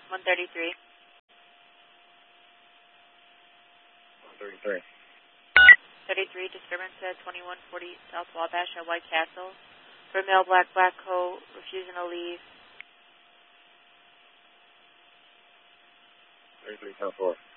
133. 133. 33, disturbance at 2140 South Wabash at White Castle. For male black coat, refusing to leave. 33, 10-4.